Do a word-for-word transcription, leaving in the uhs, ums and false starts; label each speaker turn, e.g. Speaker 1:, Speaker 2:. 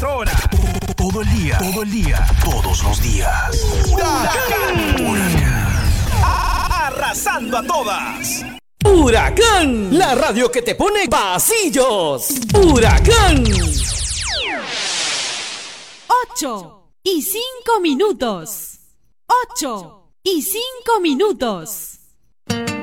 Speaker 1: horas. Todo el día, todo el día, todos los días. Huracán. Huracán. Arrasando a todas.
Speaker 2: Huracán, la radio que te pone pasillos. Huracán.
Speaker 3: Ocho y cinco minutos. Ocho y cinco minutos.